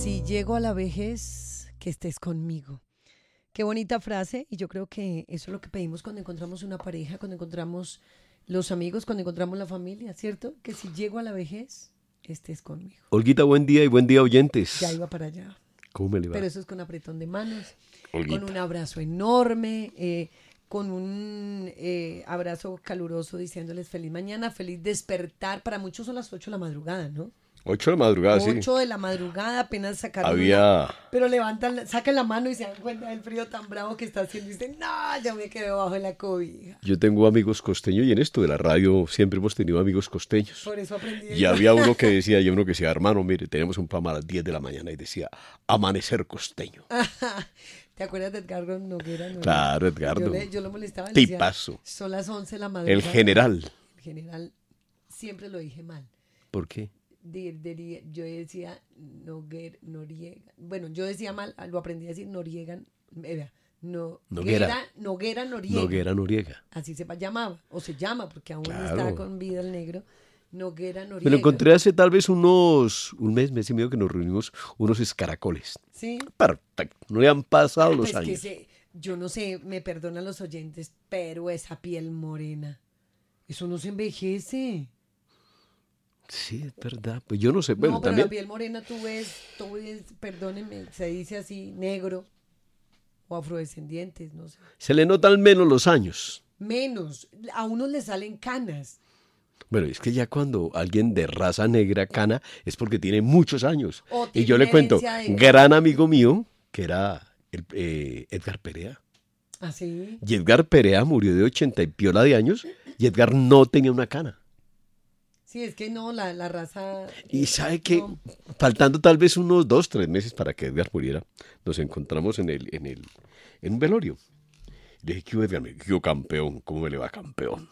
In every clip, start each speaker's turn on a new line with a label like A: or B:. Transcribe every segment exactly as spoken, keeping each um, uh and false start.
A: Si llego a la vejez, que estés conmigo. Qué bonita frase, y yo creo que eso es lo que pedimos cuando encontramos una pareja, cuando encontramos los amigos, cuando encontramos la familia, ¿cierto? Que si llego a la vejez, estés conmigo.
B: Olguita, buen día y buen día, oyentes.
A: Ya iba para allá.
B: ¿Cómo me le va?
A: Pero eso es con apretón de manos,
B: Olguita.
A: con un abrazo enorme, eh, con un eh, abrazo caluroso diciéndoles feliz mañana, feliz despertar. Para muchos son las ocho de la madrugada, ¿no?
B: Ocho de la madrugada, sí.
A: Ocho de la madrugada, apenas sacaron
B: Había...
A: una, pero levantan, sacan la mano y se dan cuenta del frío tan bravo que está haciendo y dicen, no, ya me quedé bajo la cobija.
B: Yo tengo amigos costeños y en esto de la radio siempre hemos tenido amigos costeños.
A: Por eso aprendí.
B: Y había uno que decía, y uno que decía, hermano, mire, tenemos un programa a las diez de la mañana y decía, amanecer costeño.
A: ¿Te acuerdas de Edgardo Noguera? No?
B: Claro, Edgardo.
A: Yo, le, yo lo molestaba. Le decía,
B: Tipazo.
A: son las once de la madrugada.
B: El general.
A: El general, siempre lo dije mal.
B: ¿Por qué?
A: De, de, yo decía Noguer, Noriega. Bueno, yo decía mal, lo aprendí a decir Noriega. Eh, no,
B: Noguera.
A: Noguera Noriega.
B: Noguera Noriega.
A: Así se llamaba, o se llama, porque aún
B: Claro.
A: está con vida el negro. Noguera Noriega.
B: Me lo encontré hace tal vez unos, un mes, mes y medio que nos reunimos unos escaracoles.
A: Sí.
B: Perfecto. No le han pasado
A: Pues
B: los
A: que
B: años.
A: se, yo no sé, me perdonan los oyentes, pero esa piel morena, eso no se envejece.
B: Sí, es verdad. Pues yo no sé. Bueno,
A: no, pero
B: también.
A: la piel morena tú ves, tú ves, perdónenme, se dice así, negro o afrodescendientes, no sé.
B: Se le notan menos los años.
A: Menos, a unos le salen canas.
B: Bueno, es que ya cuando alguien de raza negra cana es porque tiene muchos años.
A: O
B: Y yo
A: tiene
B: le cuento,
A: herencia de-
B: gran amigo mío, que era el, eh, Edgar Perea.
A: Así.
B: Y Edgar Perea murió de ochenta y piola de años y Edgar no tenía una cana.
A: Sí, es que no, la, la raza...
B: Y
A: eh,
B: sabe que,
A: no.
B: faltando tal vez unos dos, tres meses para que Edgar muriera, nos encontramos en el, en el, en un velorio. Le dije, ¿qué hubo, Edgar? Me dijo, "Yo, campeón, ¿cómo me le va, campeón?"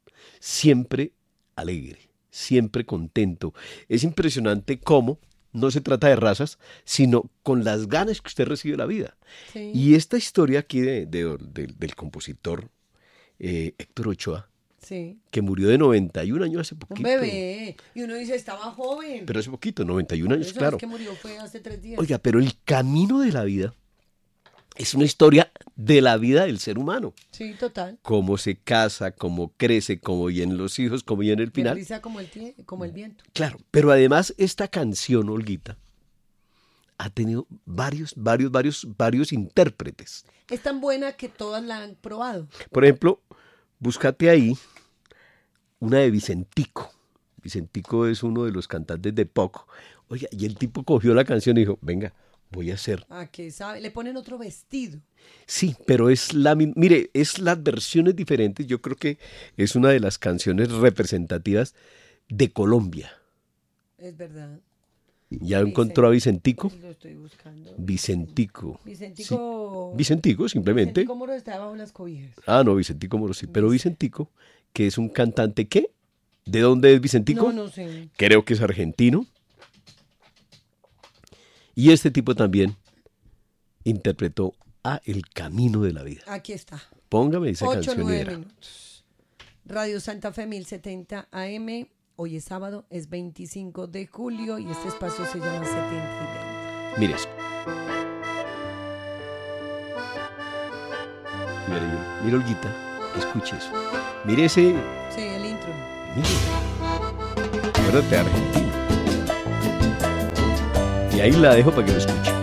B: Siempre alegre, siempre contento. Es impresionante cómo no se trata de razas, sino con las ganas que usted recibe de la vida.
A: Sí.
B: Y esta historia aquí de, de- de- del compositor eh, Héctor Ochoa,
A: Sí.
B: que murió de noventa y un años hace poquito.
A: Un bebé. Y uno dice, estaba joven.
B: Pero hace poquito, noventa y un años,
A: Eso
B: claro.
A: es que murió fue hace tres días.
B: Oiga, pero el camino de la vida es una historia de la vida del ser humano.
A: Sí, total.
B: Cómo se casa, cómo crece, cómo vienen los hijos, cómo viene el
A: Que
B: final.
A: risa como el, tie- como el viento.
B: Claro, pero además esta canción, Olguita, ha tenido varios, varios, varios, varios intérpretes.
A: Es tan buena que todas la han probado.
B: Por ejemplo, búscate ahí una de Vicentico. Vicentico es uno de los cantantes de Poco. Oiga, y el tipo cogió la canción y dijo, venga, voy a hacer.
A: ¿A qué sabe? Le ponen otro vestido.
B: Sí, pero es la mi- mire, es las versiones diferentes. Yo creo que es una de las canciones representativas de Colombia.
A: Es verdad.
B: ¿Ya encontró a Vicentico?
A: Lo estoy buscando.
B: Vicentico.
A: Vicentico.
B: Sí. Vicentico, simplemente.
A: Vicentico Moro está bajo las cobijas.
B: Ah, no, Vicentico Moro, sí. Pero Vicentico, que es un cantante, ¿qué? ¿De dónde es Vicentico?
A: No, no sé.
B: Creo que es argentino. Y este tipo también interpretó a El Camino de la Vida.
A: Aquí está.
B: Póngame esa
A: Ocho,
B: canción y
A: nueve
B: verá.
A: minutos. Radio Santa Fe mil setenta A M. Hoy es sábado, es veinticinco de julio y este espacio se llama setenta y veinte.
B: Mire eso. Mire, yo- mire, Olguita, escuche eso. Mire ese.
A: Sí, el intro.
B: Mire. Acuérdate, Argentina. Y ahí la dejo para que lo escuche.